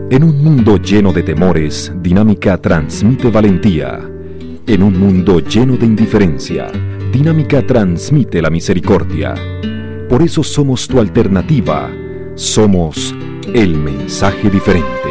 En un mundo lleno de temores, Dinámica transmite valentía. En un mundo lleno de indiferencia, Dinámica transmite la misericordia. Por eso somos tu alternativa. Somos el mensaje diferente.